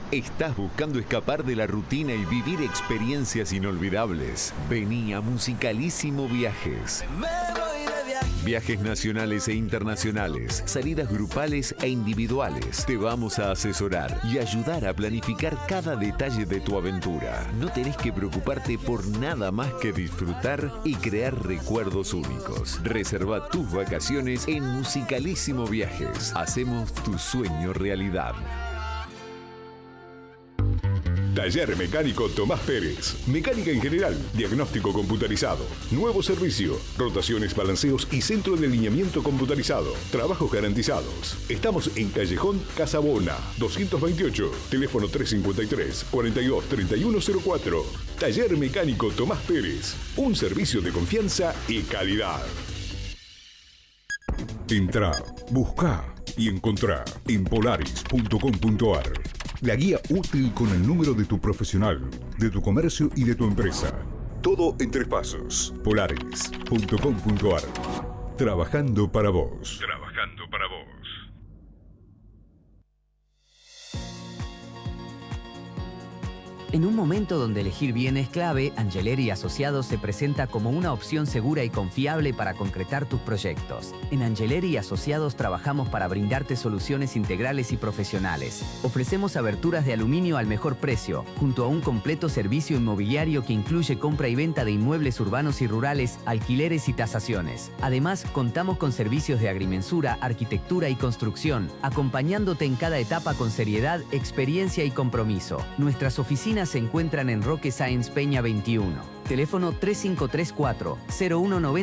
¿Estás buscando escapar de la rutina y vivir experiencias inolvidables? Vení a Musicalísimo Viajes. Viajes nacionales e internacionales, salidas grupales e individuales. Te vamos a asesorar y ayudar a planificar cada detalle de tu aventura. No tenés que preocuparte por nada más que disfrutar y crear recuerdos únicos. Reserva tus vacaciones en Musicalísimo Viajes. Hacemos tu sueño realidad. Taller Mecánico Tomás Pérez. Mecánica en general, diagnóstico computarizado, nuevo servicio, rotaciones, balanceos y centro de alineamiento computarizado. Trabajos garantizados. Estamos en Callejón Casabona, 228, teléfono 353-423104. Taller Mecánico Tomás Pérez. Un servicio de confianza y calidad. Entrá, buscá y encontrá en polaris.com.ar. La guía útil con el número de tu profesional, de tu comercio y de tu empresa. Todo en 3 pasos. Polaris.com.ar. Trabajando para vos. Trabajando para vos. En un momento donde elegir bien es clave, Angeleri y Asociados se presenta como una opción segura y confiable para concretar tus proyectos. En Angeleri y Asociados trabajamos para brindarte soluciones integrales y profesionales. Ofrecemos aberturas de aluminio al mejor precio, junto a un completo servicio inmobiliario que incluye compra y venta de inmuebles urbanos y rurales, alquileres y tasaciones. Además, contamos con servicios de agrimensura, arquitectura y construcción, acompañándote en cada etapa con seriedad, experiencia y compromiso. Nuestras oficinas se encuentran en Roque Sáenz Peña 21. Teléfono 3534 0190